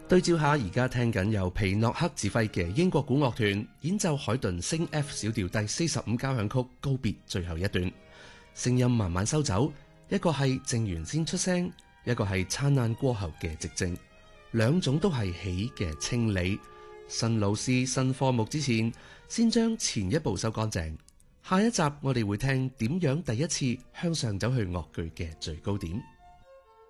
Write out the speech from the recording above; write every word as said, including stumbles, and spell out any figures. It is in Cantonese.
對照下而家聽緊由皮諾克指揮嘅英國古樂團演奏海頓升 F 小調第四十五交響曲告別最後一段，聲音慢慢收走，一個係靜完先出聲，一個係燦爛過後嘅寂靜，兩種都係喜嘅清理。新老師新科目之前，先將前一步收乾淨。下一集我哋會聽點樣第一次向上走去樂句嘅最高點。